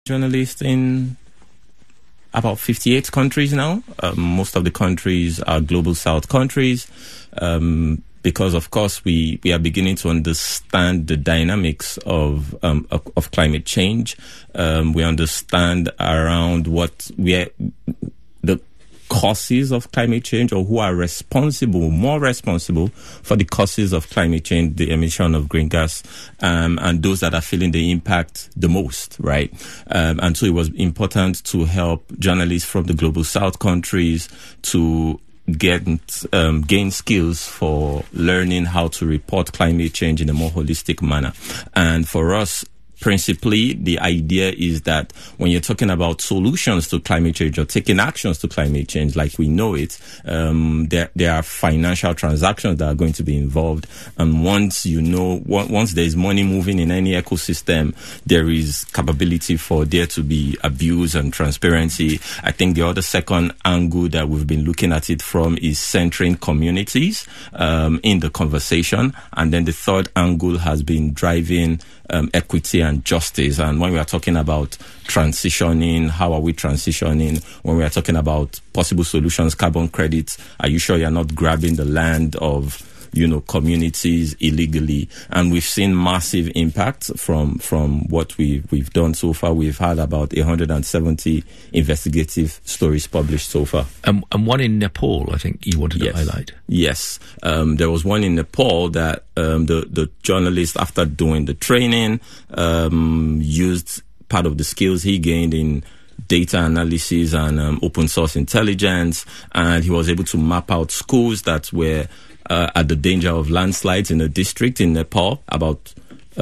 journalists in about 58 countries now. Most of the countries are Global South countries. Because, of course, we are beginning to understand the dynamics of climate change. We understand around the causes of climate change, or who are more responsible for the causes of climate change, the emission of green gas, and those that are feeling the impact the most, right? And so it was important to help journalists from the Global South countries to gain skills for learning how to report climate change in a more holistic manner. And for us, principally, the idea is that when you're talking about solutions to climate change or taking actions to climate change like we know it, there are financial transactions that are going to be involved. And once there's money moving in any ecosystem, there is capability for there to be abuse and transparency. I think the other second angle that we've been looking at it from is centering communities in the conversation. And then the third angle has been driving equity and justice. And when we are talking about transitioning, how are we transitioning? When we are talking about possible solutions, carbon credits, are you sure you're not grabbing the land of communities illegally? And we've seen massive impact from what we've done so far. We've had about 170 investigative stories published so far. And one in Nepal, I think you wanted to highlight. Yes. There was one in Nepal that the journalist, after doing the training, used part of the skills he gained in data analysis and open source intelligence, and he was able to map out schools that were at the danger of landslides in a district in Nepal, about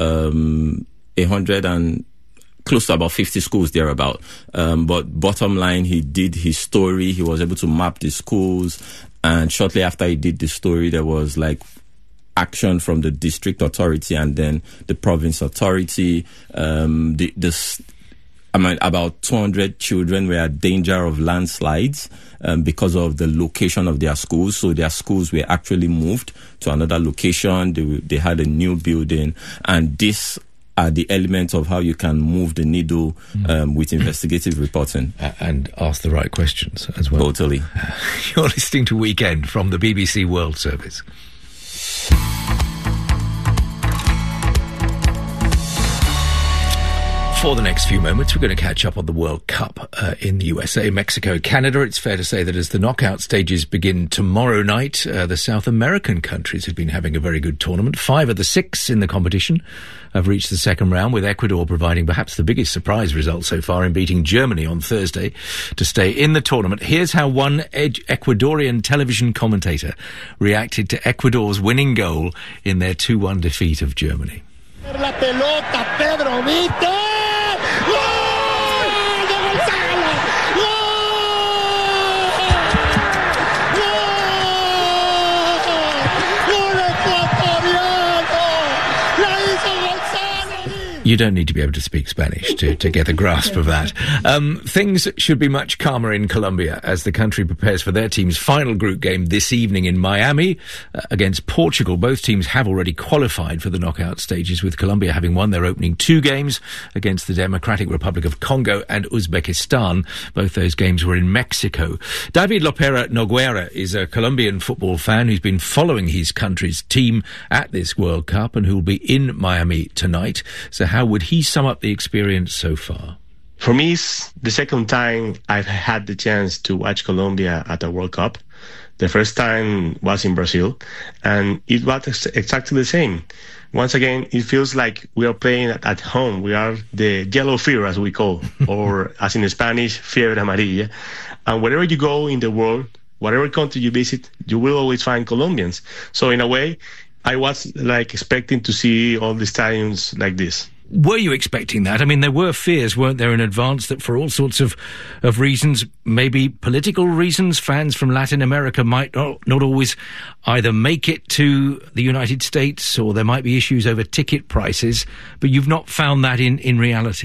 100 and close to about 50 schools thereabout. But bottom line, he did his story. He was able to map the schools, and shortly after he did the story, there was action from the district authority and then the province authority. About 200 children were at danger of landslides because of the location of their schools. So their schools were actually moved to another location. They had a new building. And these are the elements of how you can move the needle with investigative reporting. And ask the right questions as well. Totally. You're listening to Weekend from the BBC World Service. For the next few moments, we're going to catch up on the World Cup in the USA, Mexico, Canada. It's fair to say that as the knockout stages begin tomorrow night, the South American countries have been having a very good tournament. 5 of the 6 in the competition have reached the second round, with Ecuador providing perhaps the biggest surprise result so far in beating Germany on Thursday to stay in the tournament. Here's how one Ecuadorian television commentator reacted to Ecuador's winning goal in their 2-1 defeat of Germany. La pelota, Pedro Vite! You don't need to be able to speak Spanish to get a grasp of that. Things should be much calmer in Colombia as the country prepares for their team's final group game this evening in Miami against Portugal. Both teams have already qualified for the knockout stages, with Colombia having won their opening 2 games against the Democratic Republic of Congo and Uzbekistan. Both those games were in Mexico. David Lopera Noguera is a Colombian football fan who's been following his country's team at this World Cup and who will be in Miami tonight. So how would he sum up the experience so far? For me, it's the second time I've had the chance to watch Colombia at a World Cup. The first time was in Brazil, and it was exactly the same. Once again, it feels like we are playing at home. We are the yellow fever, as we call, or as in Spanish, fiebre amarilla. And wherever you go in the world, whatever country you visit, you will always find Colombians. So in a way, I was expecting to see all the stadiums like this. Were you expecting that? I mean, there were fears, weren't there, in advance that for all sorts of reasons, maybe political reasons, fans from Latin America might not always either make it to the United States, or there might be issues over ticket prices, but you've not found that in reality.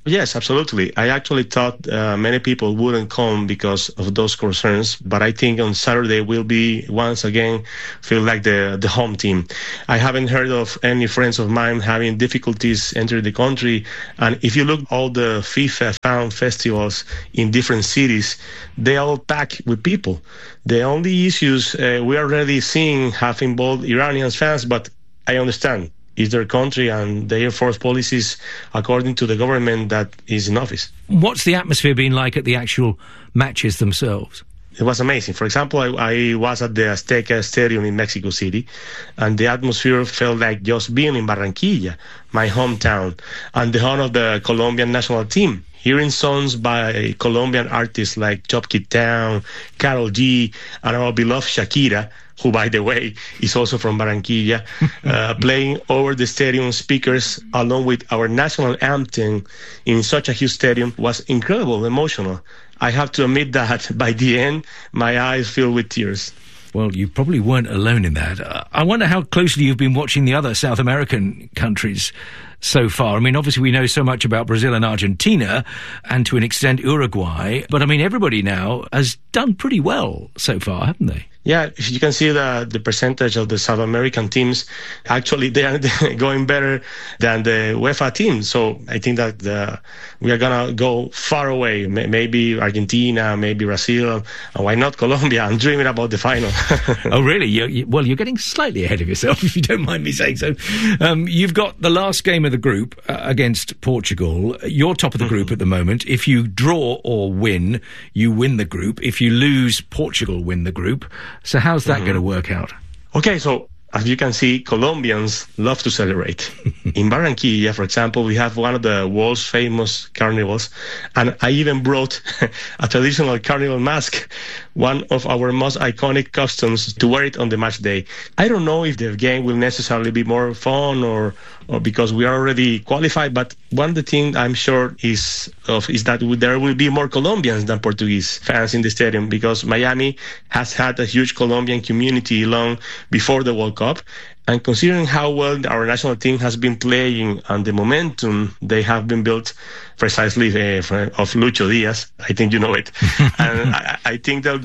Yes, absolutely. I actually thought many people wouldn't come because of those concerns, but I think on Saturday we'll be once again feel like the home team. I haven't heard of any friends of mine having difficulties entering the country, and if you look all the FIFA fan festivals in different cities, they all packed with people. The only issues we are already seeing have involved Iranian fans, but I understand. It's their country and they enforce policies according to the government that is in office. What's the atmosphere been like at the actual matches themselves? It was amazing. For example, I was at the Azteca Stadium in Mexico City, and the atmosphere felt like just being in Barranquilla, my hometown, and the home of the Colombian national team. Hearing songs by Colombian artists like Chopkid Town, Karol G, and our beloved Shakira, who, by the way, is also from Barranquilla, playing over the stadium speakers along with our national anthem in such a huge stadium was incredible, emotional. I have to admit that by the end, my eyes filled with tears. Well, you probably weren't alone in that. I wonder how closely you've been watching the other South American countries so far. I mean, obviously we know so much about Brazil and Argentina, and to an extent Uruguay, but I mean, everybody now has done pretty well so far, haven't they? Yeah, if you can see the percentage of the South American teams, actually they are going better than the UEFA teams. So I think that we are going to go far away. Maybe Argentina, maybe Brazil, and why not Colombia? I'm dreaming about the final. Oh, really? You're getting slightly ahead of yourself, if you don't mind me saying so. You've got the last game of the group against Portugal. You're top of the group at the moment. If you draw or win, you win the group. If you lose, Portugal win the group. So how's that going to work out? Okay, so as you can see, Colombians love to celebrate. In Barranquilla, for example, we have one of the world's famous carnivals, and I even brought a traditional carnival mask, one of our most iconic costumes, to wear it on the match day. I don't know if the game will necessarily be more fun or because we are already qualified, but one of the things I'm sure is that there will be more Colombians than Portuguese fans in the stadium, because Miami has had a huge Colombian community long before the World Cup. And considering how well our national team has been playing and the momentum they have been built precisely of Lucho Diaz, I think you know it. And I think they'll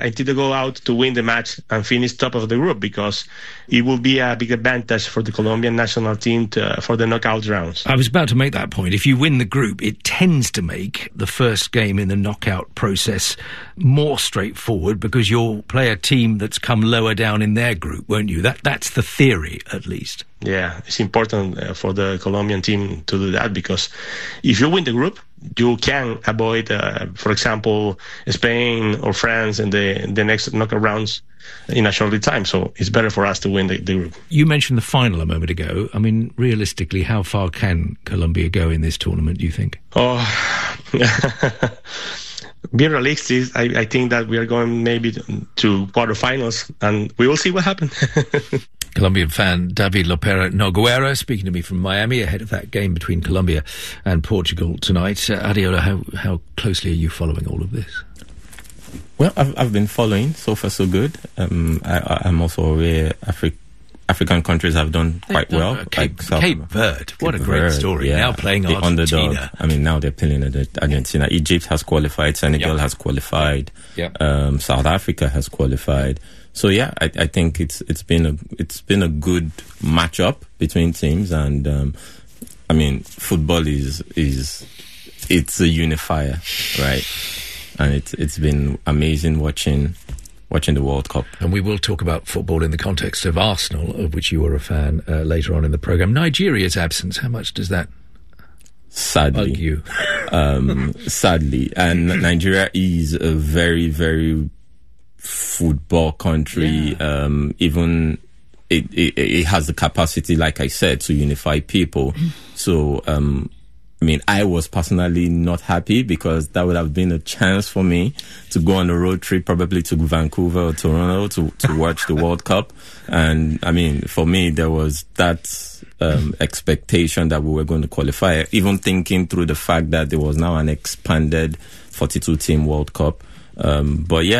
go out to win the match and finish top of the group, because it will be a big advantage for the Colombian national team for the knockout rounds. I was about to make that point. If you win the group, it tends to make the first game in the knockout process more straightforward, because you'll play a team that's come lower down in their group, won't you? That's the theory, at least. Yeah, it's important for the Colombian team to do that, because if you win the group, you can avoid, for example, Spain or France in the next knockout rounds in a shorter time. So it's better for us to win the group. You mentioned the final a moment ago. I mean, realistically, how far can Colombia go in this tournament, do you think? Oh, being realistic, I think that we are going maybe to quarterfinals, and we will see what happens. Colombian fan David Lopera Noguera speaking to me from Miami ahead of that game between Colombia and Portugal tonight. Adeola, how closely are you following all of this? Well, I've been following, so far so good. I'm also aware African countries have done quite well. Cape Verde, what a great story. Yeah. Now playing the Argentina. Underdog. I mean, now they're playing Argentina. Egypt has qualified, Senegal has qualified, South Africa has qualified. So yeah, I think it's been a good matchup between teams, and I mean, football is it's a unifier, right? And it's been amazing watching the World Cup. And we will talk about football in the context of Arsenal, of which you were a fan, later on in the programme. Nigeria's absence, how much does that sadly bug you? Sadly. And Nigeria is a very, very football country. Yeah. Even it has the capacity, like I said, to unify people. So, I mean, I was personally not happy, because that would have been a chance for me to go on a road trip, probably to Vancouver or Toronto to watch the World Cup. And I mean, for me, there was that expectation that we were going to qualify, even thinking through the fact that there was now an expanded 42-team World Cup. But yeah,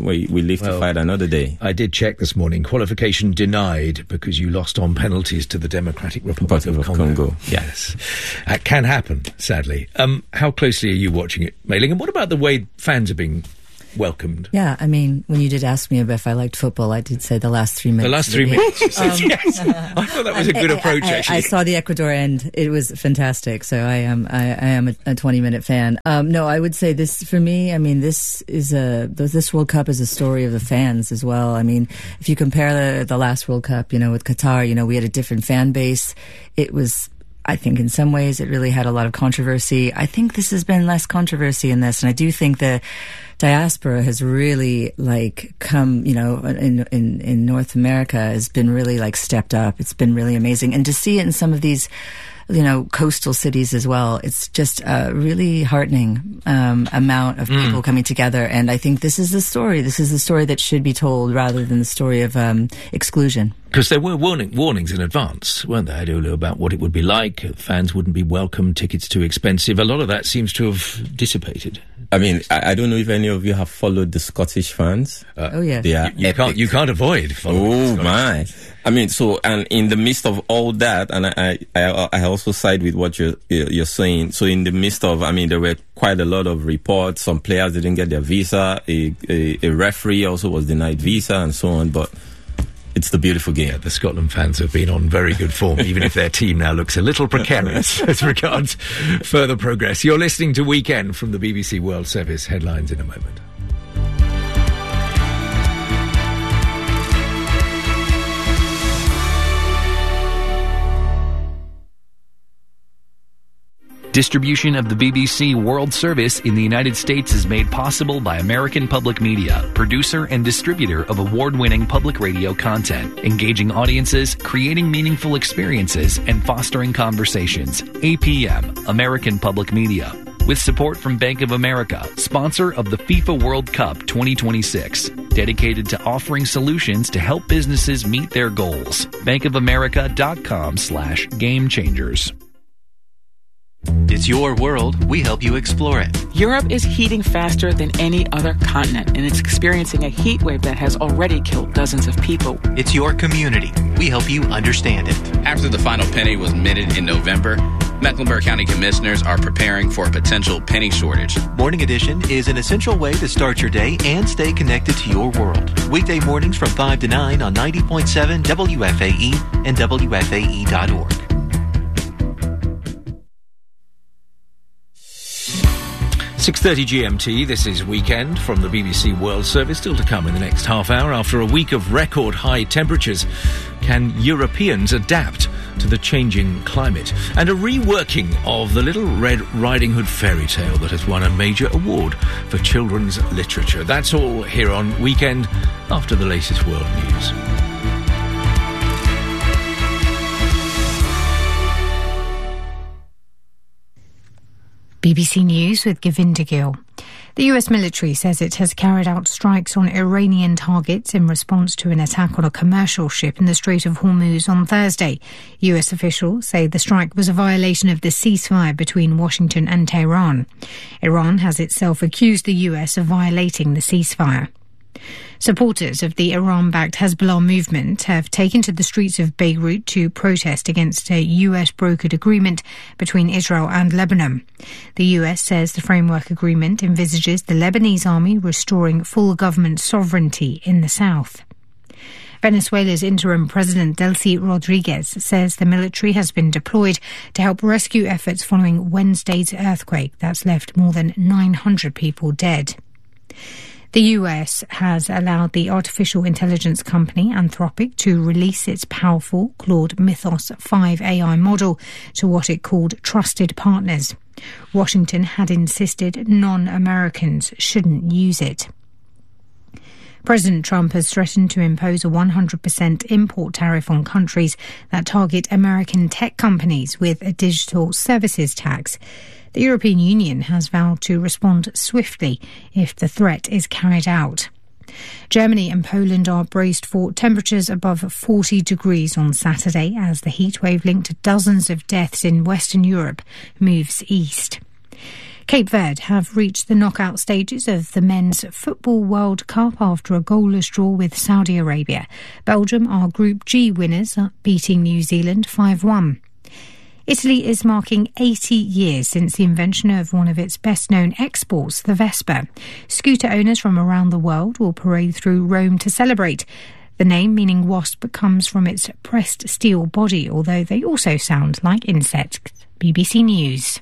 we live to fight another day. I did check this morning. Qualification denied because you lost on penalties to the Democratic Republic of Congo. Yes. That can happen, sadly. How closely are you watching it, Mei-Ling? And what about the way fans are being welcomed? Yeah, I mean, when you did ask me if I liked football, I did say the last 3 minutes. The last 3 minutes, you said, yes. I thought that was a good approach, actually. I saw the Ecuador end. It was fantastic. So I am a 20-minute fan. No, I would say this, for me, I mean, this World Cup is a story of the fans as well. I mean, if you compare the last World Cup, with Qatar, we had a different fan base. It was, I think in some ways it really had a lot of controversy. I think this has been less controversy in this, and I do think the diaspora has really come, in North America has been really stepped up. It's been really amazing. And to see it in some of these, coastal cities as well, it's just a really heartening amount of people coming together. And I think this is the story. This is the story that should be told rather than the story of exclusion. Because there were warnings in advance, weren't there, Adolu, about what it would be like. Fans wouldn't be welcome, tickets too expensive. A lot of that seems to have dissipated. I mean, I don't know if any of you have followed the Scottish fans. Oh, yeah. You can't avoid following. Oh, my. I mean, and in the midst of all that, and I also side with what you're saying. So in the midst of, there were quite a lot of reports. Some players didn't get their visa. A referee also was denied visa and so on. But it's the beautiful game. Yeah, the Scotland fans have been on very good form, even if their team now looks a little precarious as regards further progress. You're listening to Weekend from the BBC World Service. Headlines in a moment. Distribution of the BBC World Service in the United States is made possible by American Public Media, producer and distributor of award-winning public radio content, engaging audiences, creating meaningful experiences, and fostering conversations. APM, American Public Media. With support from Bank of America, sponsor of the FIFA World Cup 2026, dedicated to offering solutions to help businesses meet their goals. bankofamerica.com/gamechangers. It's your world. We help you explore it. Europe is heating faster than any other continent, and it's experiencing a heat wave that has already killed dozens of people. It's your community. We help you understand it. After the final penny was minted in November, Mecklenburg County Commissioners are preparing for a potential penny shortage. Morning Edition is an essential way to start your day and stay connected to your world. Weekday mornings from 5 to 9 on 90.7 WFAE and WFAE.org. 6:30 GMT, this is Weekend from the BBC World Service. Still to come in the next half hour. After a week of record high temperatures, can Europeans adapt to the changing climate? And a reworking of the Little Red Riding Hood fairy tale that has won a major award for children's literature. That's all here on Weekend after the latest world news. BBC News with Govinda Gill. The US military says it has carried out strikes on Iranian targets in response to an attack on a commercial ship in the Strait of Hormuz on Thursday. US officials say the strike was a violation of the ceasefire between Washington and Tehran. Iran has itself accused the US of violating the ceasefire. Supporters of the Iran-backed Hezbollah movement have taken to the streets of Beirut to protest against a US-brokered agreement between Israel and Lebanon. The US says the framework agreement envisages the Lebanese army restoring full government sovereignty in the south. Venezuela's interim president Delcy Rodriguez says the military has been deployed to help rescue efforts following Wednesday's earthquake that's left more than 900 people dead. The US has allowed the artificial intelligence company Anthropic to release its powerful Claude Mythos 5 AI model to what it called trusted partners. Washington had insisted non-Americans shouldn't use it. President Trump has threatened to impose a 100% import tariff on countries that target American tech companies with a digital services tax. The European Union has vowed to respond swiftly if the threat is carried out. Germany and Poland are braced for temperatures above 40 degrees on Saturday as the heatwave linked to dozens of deaths in Western Europe moves east. Cape Verde have reached the knockout stages of the Men's Football World Cup after a goalless draw with Saudi Arabia. Belgium are Group G winners, beating New Zealand 5-1. Italy is marking 80 years since the invention of one of its best-known exports, the Vespa. Scooter owners from around the world will parade through Rome to celebrate. The name, meaning wasp, comes from its pressed steel body, although they also sound like insects. BBC News.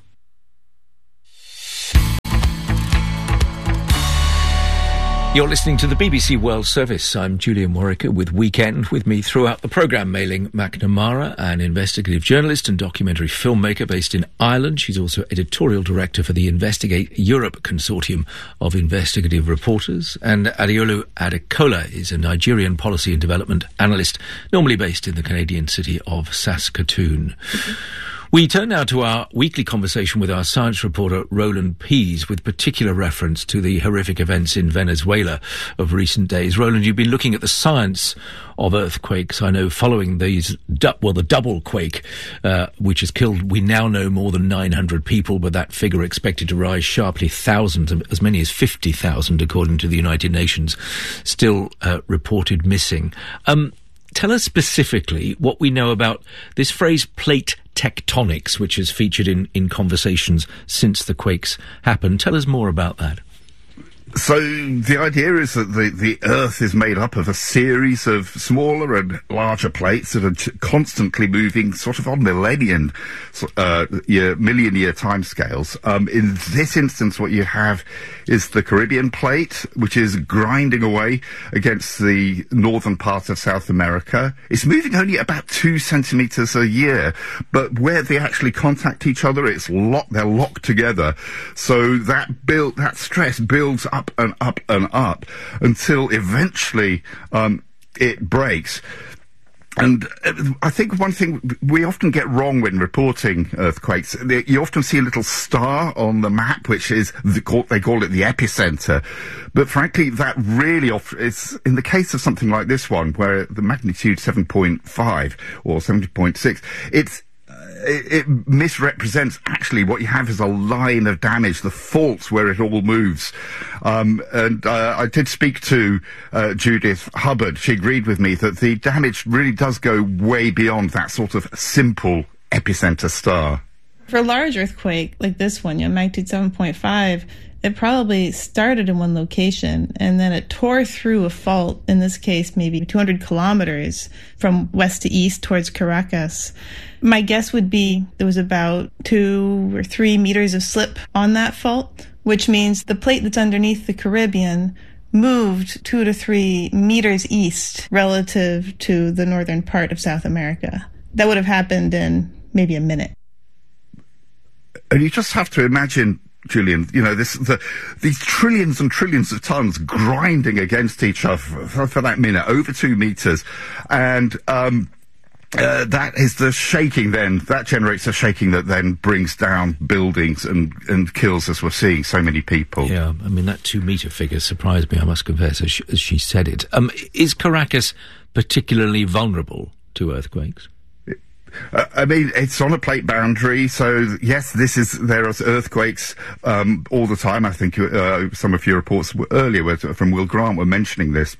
You're listening to the BBC World Service. I'm Julian Warwick with Weekend. With me throughout the programme, Mailing McNamara, an investigative journalist and documentary filmmaker based in Ireland. She's also editorial director for the Investigate Europe consortium of investigative reporters. And Adeolu Adekola is a Nigerian policy and development analyst, normally based in the Canadian city of Saskatoon. We turn now to our weekly conversation with our science reporter Roland Pease, with particular reference to the horrific events in Venezuela of recent days. Roland, you've been looking at the science of earthquakes. I know following these, the double quake, which has killed, we now know, more than 900 people, but that figure expected to rise sharply. Thousands, as many as 50,000, according to the United Nations, still reported missing. Tell us specifically what we know about this phrase plate tectonics, which has featured in conversations since the quakes happened. Tell us more about that. So the idea is that the Earth is made up of a series of smaller and larger plates that are constantly moving sort of on million-year timescales. In this instance, what you have is the Caribbean plate, which is grinding away against the northern part of South America. It's moving only about 2 centimetres a year, but where they actually contact each other, they're locked together. So that stress builds up and up and up until eventually it breaks. And I think one thing we often get wrong when reporting earthquakes, you often see a little star on the map, which is, they call it the epicenter. But frankly, that really is, in the case of something like this one, where the magnitude 7.5 or 7.6, it misrepresents actually what you have is a line of damage, the faults where it all moves. I did speak to Judith Hubbard. She agreed with me that the damage really does go way beyond that sort of simple epicenter star. For a large earthquake like this one, magnitude 7.5, it probably started in one location and then it tore through a fault, in this case maybe 200 kilometers from west to east towards Caracas. My guess would be there was about 2 or 3 meters of slip on that fault, which means the plate that's underneath the Caribbean moved 2 to 3 meters east relative to the northern part of South America. That would have happened in maybe a minute. And you just have to imagine, Julian, these trillions and trillions of tons grinding against each other for that minute, over 2 meters. And that is the shaking then, that generates a shaking that then brings down buildings and kills, as we're seeing, so many people. Yeah, I mean, that 2 meter figure surprised me, I must confess, as she said it. Is Caracas particularly vulnerable to earthquakes? I mean, it's on a plate boundary, so yes, there are earthquakes all the time. I think some of your reports earlier from Will Grant were mentioning this.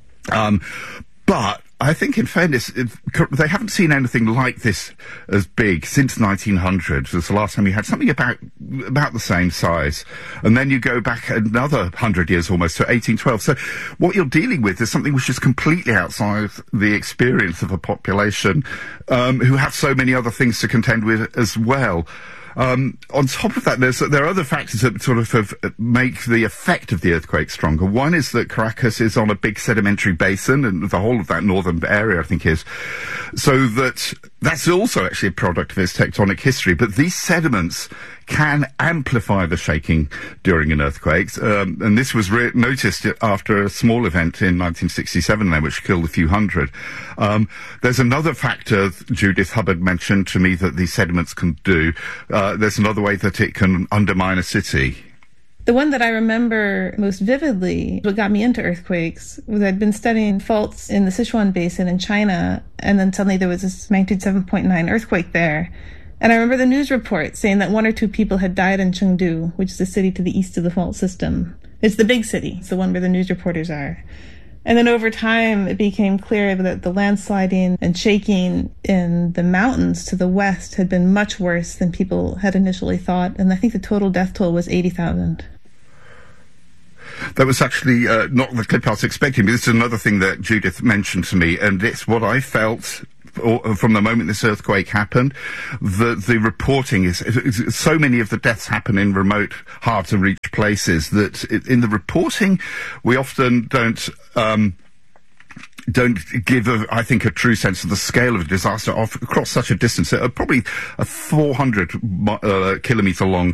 But I think, in fairness, they haven't seen anything like this as big since 1900. It was the last time you had something about the same size. And then you go back another 100 years almost to 1812. So what you're dealing with is something which is completely outside the experience of a population who have so many other things to contend with as well. On top of that, there are other factors that sort of make the effect of the earthquake stronger. One is that Caracas is on a big sedimentary basin, and the whole of that northern area, I think, is. So that's also actually a product of its tectonic history. But these sediments can amplify the shaking during an earthquake. And this was noticed after a small event in 1967 then, which killed a few hundred. There's another factor Judith Hubbard mentioned to me that these sediments can do. There's another way that it can undermine a city. The one that I remember most vividly, what got me into earthquakes, was I'd been studying faults in the Sichuan Basin in China, and then suddenly there was this magnitude 7.9 earthquake there. And I remember the news report saying that 1 or 2 people had died in Chengdu, which is a city to the east of the fault system. It's the big city. It's the one where the news reporters are. And then over time, it became clear that the landsliding and shaking in the mountains to the west had been much worse than people had initially thought. And I think the total death toll was 80,000. That was actually not the clip I was expecting, but this is another thing that Judith mentioned to me, and it's what I felt from the moment this earthquake happened. The reporting is so many of the deaths happen in remote, hard to reach places that in the reporting we often don't give, I think, a true sense of the scale of a disaster across such a distance. Probably a 400 kilometre long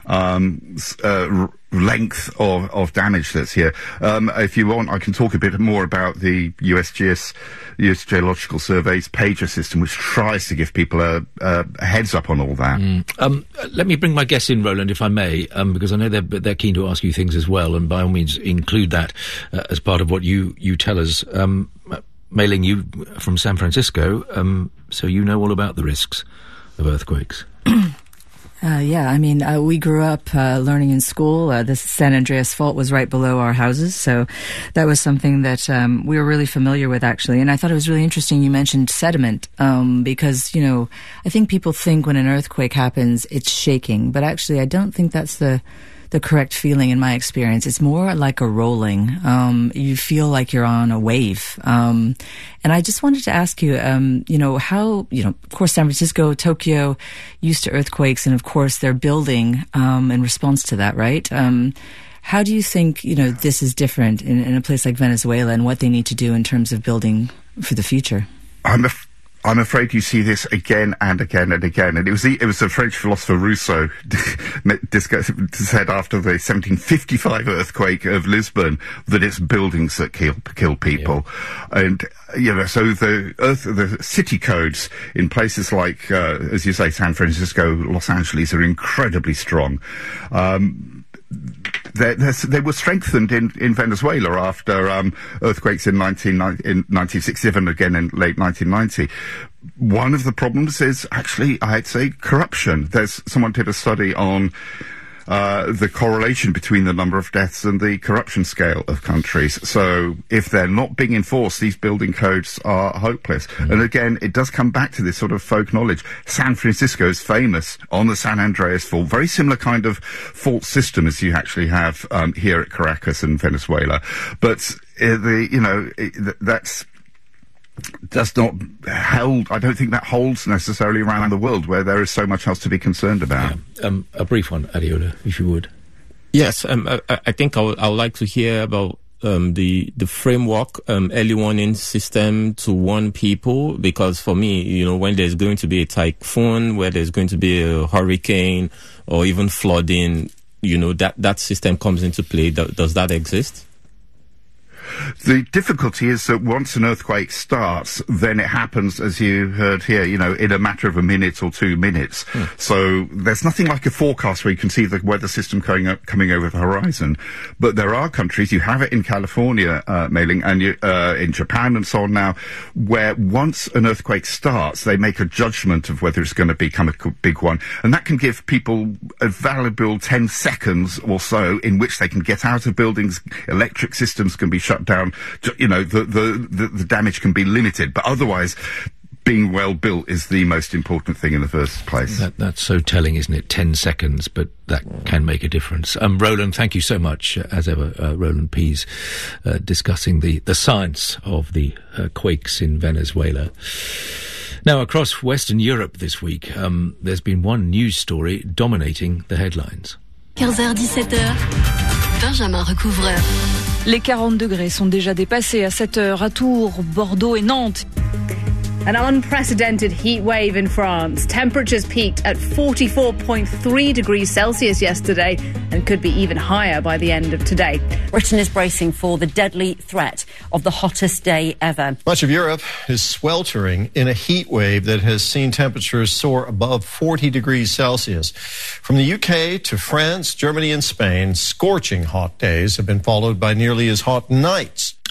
length of damage that's here. If you want, I can talk a bit more about the US Geological Survey's pager system, which tries to give people a heads up on all that. Let me bring my guests in, Roland, if I may, because I know they're keen to ask you things as well, and by all means include that as part of what you tell us. Mei-Ling, you from San Francisco, so you know all about the risks of earthquakes. Yeah, I mean, we grew up learning in school. The San Andreas Fault was right below our houses, so that was something that we were really familiar with, actually. And I thought it was really interesting you mentioned sediment, because, you know, I think people think when an earthquake happens, it's shaking. But actually, I don't think that's the correct feeling in my experience. It's more like a rolling. You feel like you're on a wave. And I just wanted to ask you, you know, how, you know, of course, San Francisco, Tokyo, used to earthquakes, and of course they're building in response to that, right? How do you think, you know, this is different in a place like Venezuela, and what they need to do in terms of building for the future? I'm afraid you see this again and again and again. And it was the French philosopher Rousseau said after the 1755 earthquake of Lisbon that it's buildings that kill people. Yeah. And, you know, so the city codes in places like, as you say, San Francisco, Los Angeles are incredibly strong. They were strengthened in Venezuela after earthquakes in 1967, again in late 1990. One of the problems is actually, I'd say, corruption. Someone did a study on the correlation between the number of deaths and the corruption scale of countries. So if they're not being enforced, these building codes are hopeless. And again, it does come back to this sort of folk knowledge. San Francisco is famous on the San Andreas Fault, very similar kind of fault system as you actually have here at Caracas and Venezuela. But that's does not hold. I don't think that holds necessarily around the world where there is so much else to be concerned about. Yeah. A brief one, Adeola, if you would. Yes, I think I would like to hear about the framework, early warning system to warn people, because for me, you know, when there's going to be a typhoon, where there's going to be a hurricane or even flooding, you know, that system comes into play. Does that exist? The difficulty is that once an earthquake starts, then it happens, as you heard here, you know, in a matter of a minute or 2 minutes. So there's nothing like a forecast where you can see the weather system coming over the horizon. But there are countries, you have it in California, Mei-Ling, and in Japan and so on now, where once an earthquake starts, they make a judgment of whether it's going to become a big one. And that can give people a valuable 10 seconds or so in which they can get out of buildings, electric systems can be shut down, you know, the damage can be limited, but otherwise being well built is the most important thing in the first place. That's so telling, isn't it? 10 seconds, but that can make a difference. Roland, thank you so much, as ever, Roland Pease, discussing the science of the quakes in Venezuela. Now, across Western Europe this week, there's been one news story dominating the headlines. 15h, 17h, Benjamin Recouvreur. Les 40 degrés sont déjà dépassés à 7 heures à Tours, Bordeaux et Nantes. An unprecedented heat wave in France. Temperatures peaked at 44.3 degrees Celsius yesterday and could be even higher by the end of today. Britain is bracing for the deadly threat of the hottest day ever. Much of Europe is sweltering in a heat wave that has seen temperatures soar above 40 degrees Celsius. From the UK to France, Germany and Spain, scorching hot days have been followed by nearly as hot nights.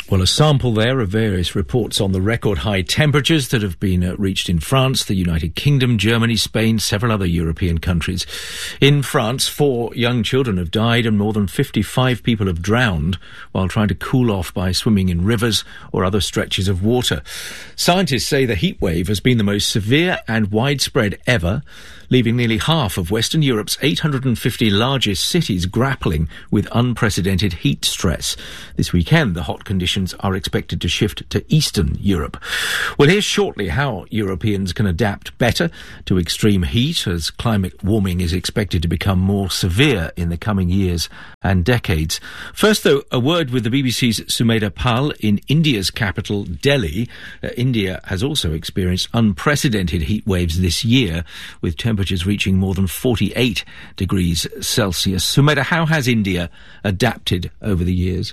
Well, a sample there of various reports on the record high temperatures that have been reached in France, the United Kingdom, Germany, Spain, several other European countries. In France, 4 young children have died and more than 55 people have drowned while trying to cool off by swimming in rivers or other stretches of water. Scientists say the heat wave has been the most severe and widespread ever, leaving nearly half of Western Europe's 850 largest cities grappling with unprecedented heat stress. This weekend, the hot conditions are expected to shift to Eastern Europe. We'll hear shortly how Europeans can adapt better to extreme heat as climate warming is expected to become more severe in the coming years and decades. First, though, a word with the BBC's Sumedha Pal in India's capital, Delhi. India has also experienced unprecedented heat waves this year, with temperatures reaching more than 48 degrees Celsius. Sumedha, how has India adapted over the years?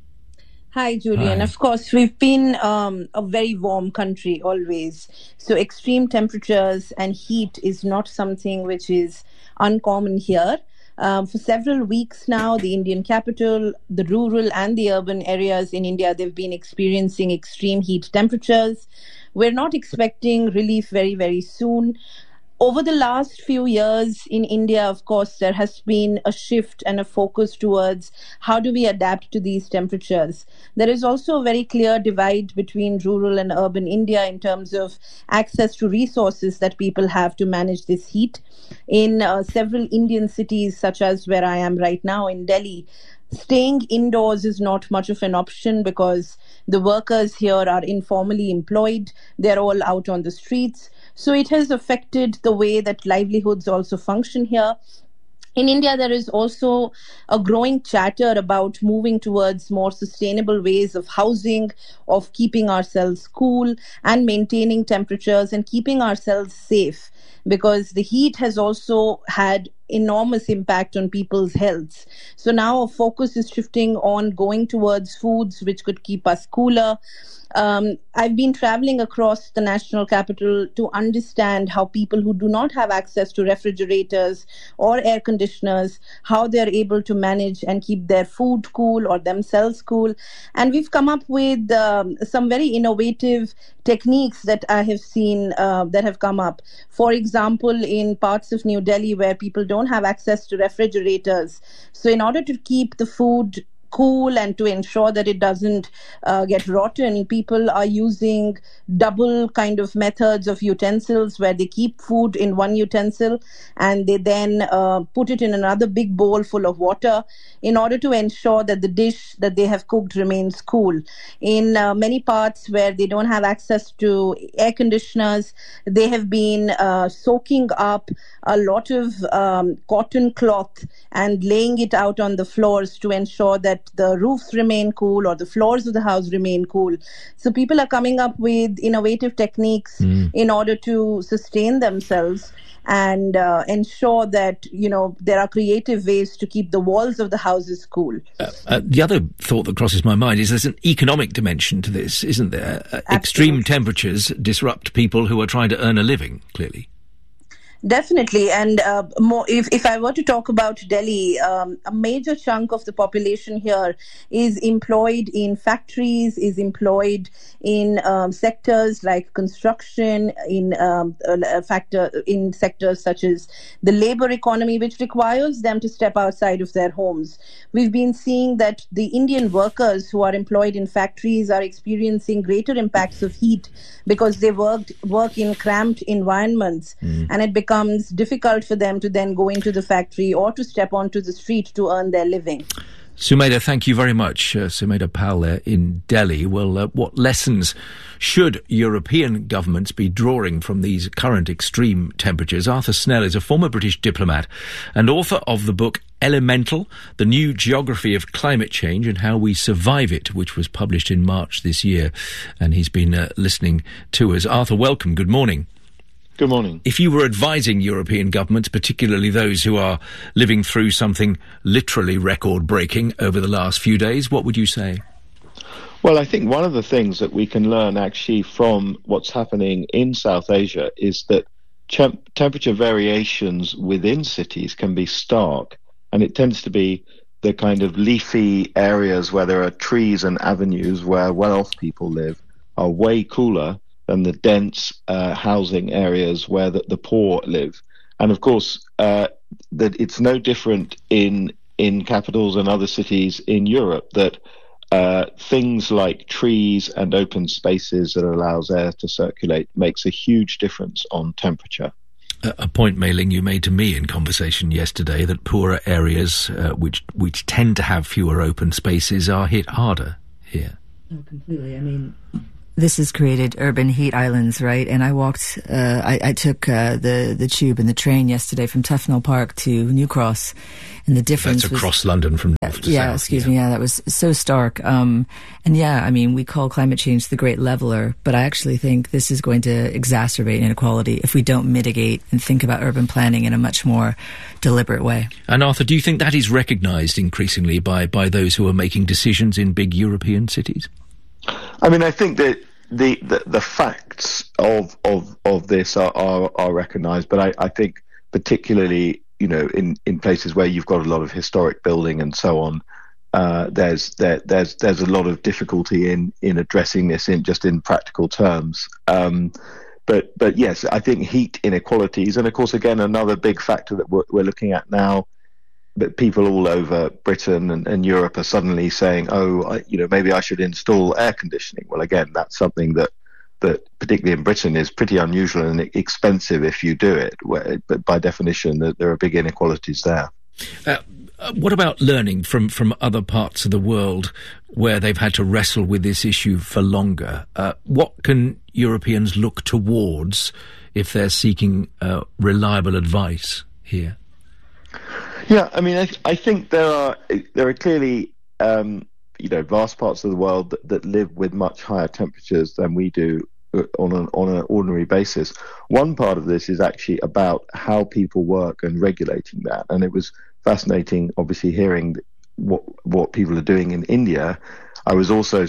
Hi, Julian. Hi. Of course, we've been a very warm country always. So extreme temperatures and heat is not something which is uncommon here. For several weeks now, the Indian capital, the rural and the urban areas in India, they've been experiencing extreme heat temperatures. We're not expecting relief very, very soon. Over the last few years in India, of course, there has been a shift and a focus towards how do we adapt to these temperatures. There is also a very clear divide between rural and urban India in terms of access to resources that people have to manage this heat. In several Indian cities, such as where I am right now in Delhi, staying indoors is not much of an option because the workers here are informally employed. They're all out on the streets. So it has affected the way that livelihoods also function here. In India, there is also a growing chatter about moving towards more sustainable ways of housing, of keeping ourselves cool and maintaining temperatures and keeping ourselves safe, because the heat has also had enormous impact on people's health. So now our focus is shifting on going towards foods which could keep us cooler. I've been traveling across the national capital to understand how people who do not have access to refrigerators or air conditioners, how they're able to manage and keep their food cool or themselves cool. And we've come up with some very innovative techniques that I have seen that have come up. For example, in parts of New Delhi where people don't have access to refrigerators, so in order to keep the food cool and to ensure that it doesn't get rotten, people are using double kind of methods of utensils where they keep food in one utensil and they then put it in another big bowl full of water in order to ensure that the dish that they have cooked remains cool. In many parts where they don't have access to air conditioners, they have been soaking up a lot of cotton cloth and laying it out on the floors to ensure that the roofs remain cool or the floors of the house remain cool. So people are coming up with innovative techniques in order to sustain themselves and ensure that, there are creative ways to keep the walls of the houses cool. The other thought that crosses my mind is there's an economic dimension to this, isn't there? Extreme temperatures disrupt people who are trying to earn a living, clearly. Definitely. And if I were to talk about Delhi, a major chunk of the population here is employed in factories, is employed in sectors like construction, in sectors such as the labor economy, which requires them to step outside of their homes. We've been seeing that the Indian workers who are employed in factories are experiencing greater impacts of heat because they work in cramped environments, and it becomes difficult for them to then go into the factory or to step onto the street to earn their living. Sumedha, thank you very much. Sumedha Pal there in Delhi. Well, what lessons should European governments be drawing from these current extreme temperatures? Arthur Snell is a former British diplomat and author of the book Elemental, The New Geography of Climate Change and How We Survive It, which was published in March this year. And he's been listening to us. Arthur, welcome. Good morning. Good morning. If you were advising European governments, particularly those who are living through something literally record-breaking over the last few days, what would you say? Well, I think one of the things that we can learn actually from what's happening in South Asia is that temperature variations within cities can be stark, and it tends to be the kind of leafy areas where there are trees and avenues where well-off people live are way cooler than the dense housing areas where the poor live. And of course, that it's no different in capitals and other cities in Europe, that things like trees and open spaces that allows air to circulate makes a huge difference on temperature. A point, Mei Ling, you made to me in conversation yesterday, that poorer areas, which tend to have fewer open spaces, are hit harder here. Oh, completely. I mean, this has created urban heat islands, right? And I walked, I took the tube and the train yesterday from Tufnell Park to New Cross, and the difference That's across London from north to south. Excuse me, that was so stark. And yeah, I mean, we call climate change the great leveler, but I actually think this is going to exacerbate inequality if we don't mitigate and think about urban planning in a much more deliberate way. And Arthur, do you think that is recognised increasingly by those who are making decisions in big European cities? I mean, I think that the facts of this are recognised, but I think particularly, in places where you've got a lot of historic building and so on, there's a lot of difficulty in addressing this in practical terms. But yes, I think heat inequalities, and of course, again, another big factor that we're looking at now, that people all over Britain and Europe are suddenly saying, maybe I should install air conditioning. Well, again, that's something that particularly in Britain is pretty unusual and expensive if you do it. But by definition, there are big inequalities there. What about learning from other parts of the world where they've had to wrestle with this issue for longer? What can Europeans look towards if they're seeking reliable advice here? Yeah, I mean, I think there are clearly vast parts of the world that live with much higher temperatures than we do on an ordinary basis. One part of this is actually about how people work and regulating that, and it was fascinating, obviously, hearing what people are doing in India. I was also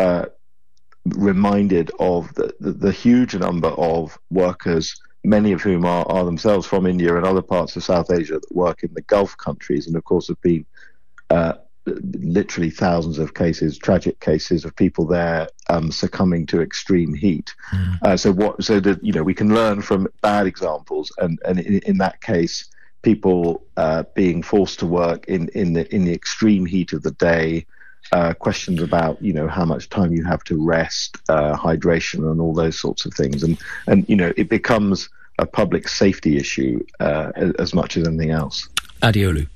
reminded of the huge number of workers, many of whom are themselves from India and other parts of South Asia, that work in the Gulf countries, and of course have been literally thousands of cases, tragic cases of people there succumbing to extreme heat. So we can learn from bad examples, and in that case, people being forced to work in the extreme heat of the day. Questions about how much time you have to rest, hydration, and all those sorts of things, and it becomes a public safety issue as much as anything else. Adeolu.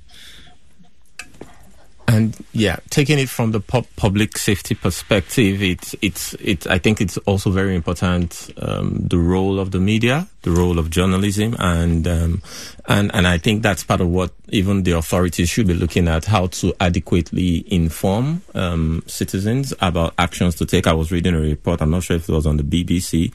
And yeah, taking it from the public safety perspective, I think it's also very important, the role of the media, the role of journalism, and I think that's part of what even the authorities should be looking at, how to adequately inform citizens about actions to take. I was reading a report, I'm not sure if it was on the BBC,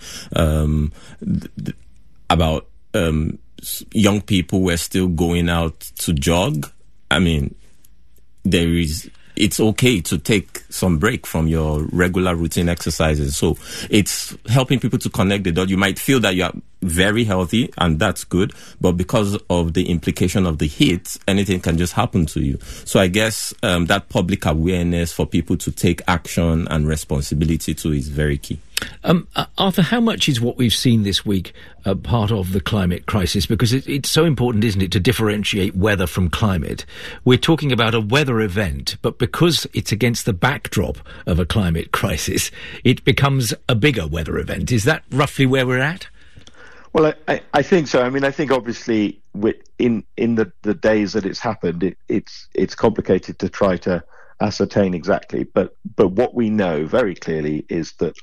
about young people who are still going out to jog. I mean, it's okay to take some break from your regular routine exercises. So it's helping people to connect the dots. You might feel that you are very healthy, and that's good, but because of the implication of the heat, anything can just happen to you. So I guess that public awareness for people to take action and responsibility too is very key. Arthur, how much is what we've seen this week part of the climate crisis? Because it's so important, isn't it, to differentiate weather from climate. We're talking about a weather event, but because it's against the backdrop of a climate crisis, it becomes a bigger weather event. Is that roughly where we're at? Well, I think so. I mean, I think obviously in the days that it's happened, it's complicated to try to ascertain exactly. But what we know very clearly is that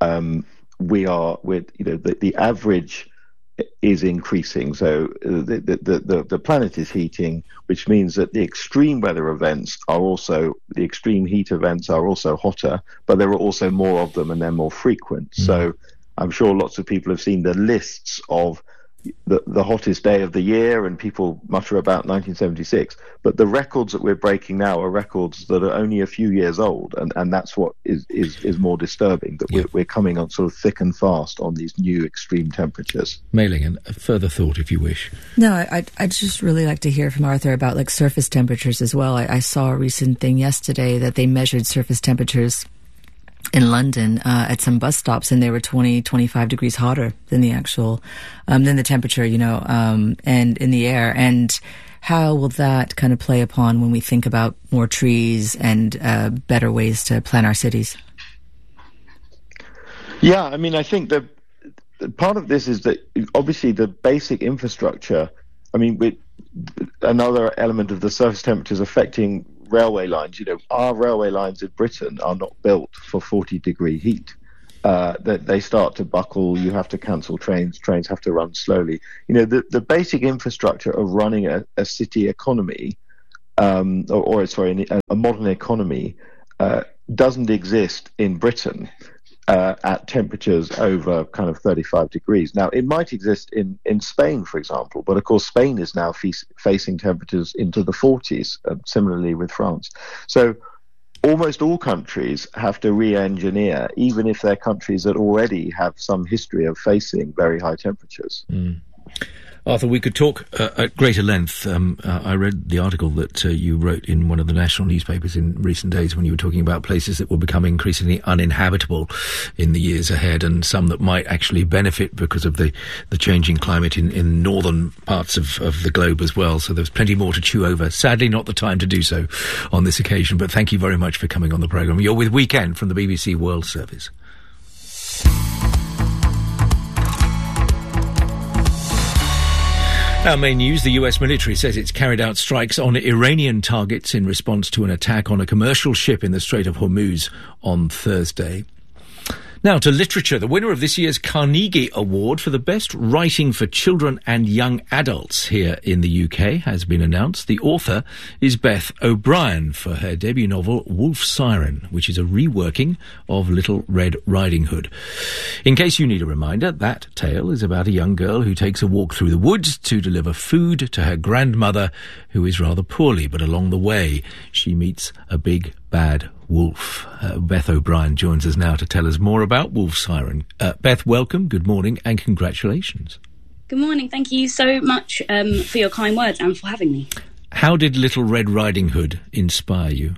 the average is increasing. So the planet is heating, which means that the extreme weather events the extreme heat events are also hotter, but there are also more of them and they're more frequent. So I'm sure lots of people have seen the lists of the hottest day of the year, and people mutter about 1976. But the records that we're breaking now are records that are only a few years old, and that's what is more disturbing, that we're coming on sort of thick and fast on these new extreme temperatures. Mei Ling, and a further thought, if you wish. No, I'd just really like to hear from Arthur about like surface temperatures as well. I saw a recent thing yesterday that they measured surface temperatures in London at some bus stops, and they were 25 degrees hotter than the actual, than the temperature, and in the air. And how will that kind of play upon when we think about more trees and better ways to plan our cities? Yeah, I mean, I think the part of this is that obviously the basic infrastructure, I mean, another element of the surface temperatures affecting railway lines, our railway lines in Britain are not built for 40-degree heat. That they start to buckle, you have to cancel trains have to run slowly. The basic infrastructure of running a city economy, a modern economy, doesn't exist in Britain at temperatures over kind of 35 degrees. Now, it might exist in Spain, for example, but of course Spain is now facing temperatures into the 40s, similarly with France. So almost all countries have to re-engineer, even if they're countries that already have some history of facing very high temperatures. Arthur, we could talk at greater length. I read the article that you wrote in one of the national newspapers in recent days when you were talking about places that will become increasingly uninhabitable in the years ahead, and some that might actually benefit because of the changing climate in northern parts of the globe as well. So there's plenty more to chew over. Sadly, not the time to do so on this occasion, but thank you very much for coming on the programme. You're with Weekend from the BBC World Service. Our main news, the US military says it's carried out strikes on Iranian targets in response to an attack on a commercial ship in the Strait of Hormuz on Thursday. Now to literature. The winner of this year's Carnegie Award for the best writing for children and young adults here in the UK has been announced. The author is Beth O'Brien for her debut novel Wolf Siren, which is a reworking of Little Red Riding Hood. In case you need a reminder, that tale is about a young girl who takes a walk through the woods to deliver food to her grandmother, who is rather poorly, but along the way she meets a big bad wolf. Beth O'Brien joins us now to tell us more about Wolf Siren. Beth, welcome, good morning, and congratulations. Good morning. Thank you so much for your kind words and for having me. How did Little Red Riding Hood inspire you?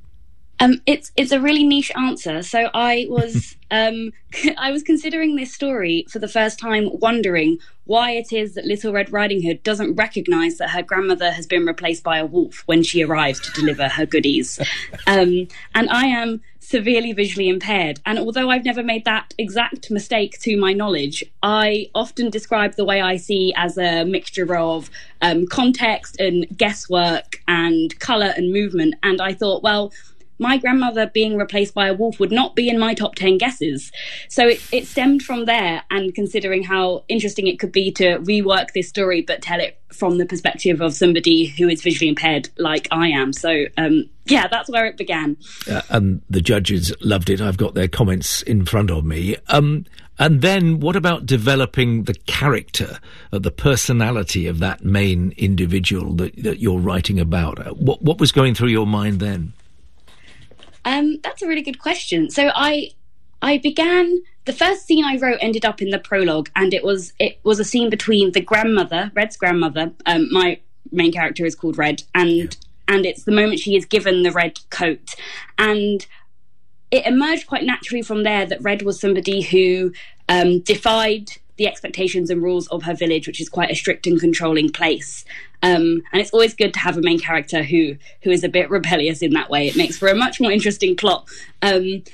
It's a really niche answer. So I was I was considering this story for the first time, wondering why it is that Little Red Riding Hood doesn't recognise that her grandmother has been replaced by a wolf when she arrives to deliver her goodies. And I am severely visually impaired. And although I've never made that exact mistake to my knowledge, I often describe the way I see as a mixture of context and guesswork and colour and movement. And I thought, well, my grandmother being replaced by a wolf would not be in my top 10 guesses. So it stemmed from there, and considering how interesting it could be to rework this story but tell it from the perspective of somebody who is visually impaired like I am. So, yeah, that's where it began. And the judges loved it. I've got their comments in front of me. And then what about developing the character, the personality of that main individual that you're writing about? What was going through your mind then? That's a really good question. So I began, the first scene I wrote ended up in the prologue, and it was a scene between the grandmother, Red's grandmother. My main character is called Red, and it's the moment she is given the red coat. And it emerged quite naturally from there that Red was somebody who defied the expectations and rules of her village, which is quite a strict and controlling place. And it's always good to have a main character who is a bit rebellious in that way. It makes for a much more interesting plot. And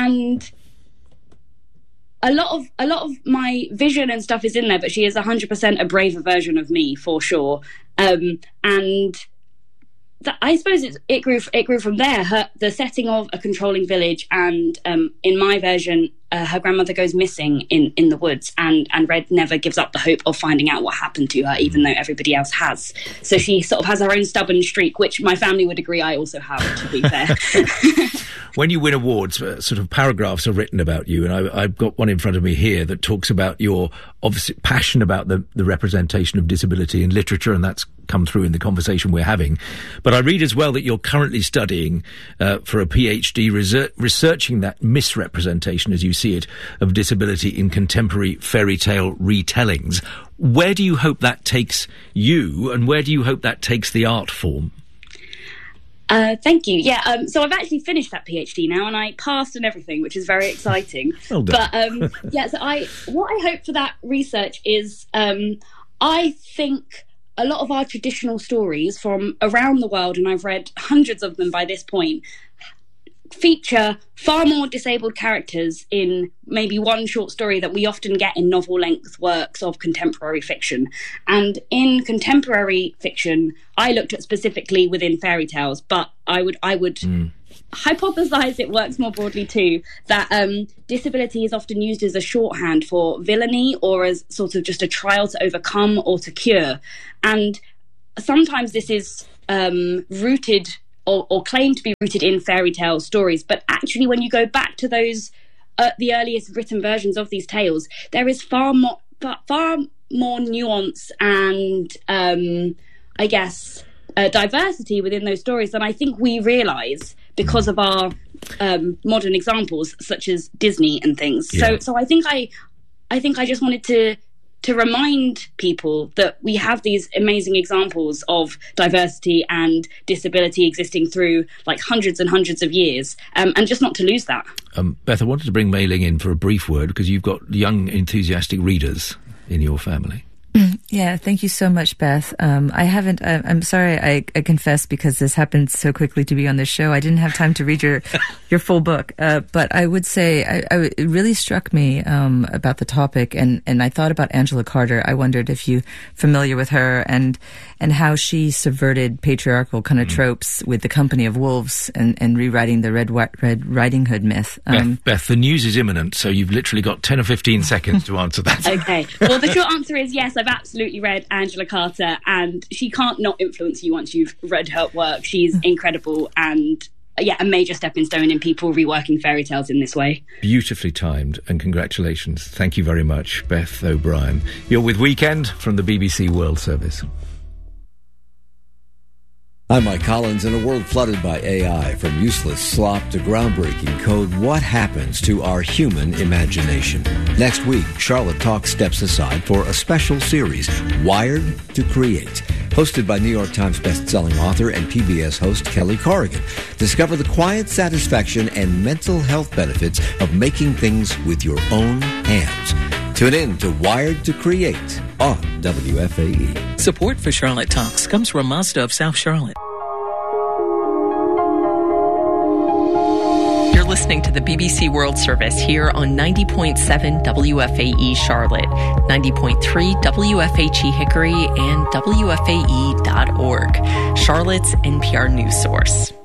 a lot of my vision and stuff is in there, but she is 100% a braver version of me, for sure. And I suppose it grew from there. The setting of a controlling village, and in my version, her grandmother goes missing in the woods, and Red never gives up the hope of finding out what happened to her, even though everybody else has. So she sort of has her own stubborn streak, which my family would agree I also have, to be fair. When you win awards, sort of paragraphs are written about you, and I've got one in front of me here that talks about your obviously passion about the representation of disability in literature, and that's come through in the conversation we're having. But I read as well that you're currently studying for a PhD researching that misrepresentation, as you see it, of disability in contemporary fairy tale retellings. Where do you hope that takes you, and where do you hope that takes the art form? Thank you. Yeah, so I've actually finished that PhD now, and I passed and everything, which is very exciting. Well done. But so what I hope for that research is, I think a lot of our traditional stories from around the world, and I've read hundreds of them by this point, feature far more disabled characters in maybe one short story that we often get in novel-length works of contemporary fiction. And in contemporary fiction, I looked at specifically within fairy tales, but I would hypothesize it works more broadly too, that disability is often used as a shorthand for villainy, or as sort of just a trial to overcome or to cure. And sometimes this is rooted or claimed to be rooted in fairy tale stories, but actually when you go back to those the earliest written versions of these tales, there is far more nuance and I guess diversity within those stories than I think we realise because of our modern examples such as Disney and things. Yeah. So I think I just wanted to remind people that we have these amazing examples of diversity and disability existing through like hundreds and hundreds of years, and just not to lose that. Beth, I wanted to bring Mei Ling in for a brief word because you've got young, enthusiastic readers in your family. Yeah, thank you so much, Beth. I'm sorry, I confess, because this happened so quickly to be on this show. I didn't have time to read your full book. But I would say it really struck me about the topic, and I thought about Angela Carter. I wondered if you're familiar with her and how she subverted patriarchal kind of tropes with The Company of Wolves and rewriting the Red Riding Hood myth. Beth, the news is imminent, so you've literally got 10 or 15 seconds to answer that. Okay. Well, the short answer is yes, I've absolutely read Angela Carter, and she can't not influence you once you've read her work. She's incredible, and a major stepping stone in people reworking fairy tales in this way. Beautifully timed, and congratulations. Thank you very much, Beth O'Brien. You're with Weekend from the BBC World Service. I'm Mike Collins. In a world flooded by AI, from useless slop to groundbreaking code, what happens to our human imagination? Next week, Charlotte Talk steps aside for a special series, Wired to Create, hosted by New York Times bestselling author and PBS host Kelly Corrigan. Discover the quiet satisfaction and mental health benefits of making things with your own hands. Tune in to Wired to Create on WFAE. Support for Charlotte Talks comes from Mazda of South Charlotte. You're listening to the BBC World Service here on 90.7 WFAE Charlotte, 90.3 WFHE Hickory, and WFAE.org, Charlotte's NPR news source.